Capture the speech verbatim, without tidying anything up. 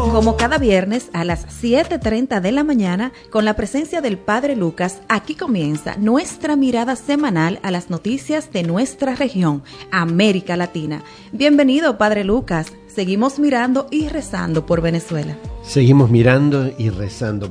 Como cada viernes a las siete treinta de la mañana, con la presencia del Padre Lucas, aquí comienza nuestra mirada semanal a las noticias de nuestra región, América Latina. Bienvenido, Padre Lucas. Seguimos mirando y rezando por Venezuela. Seguimos mirando y rezando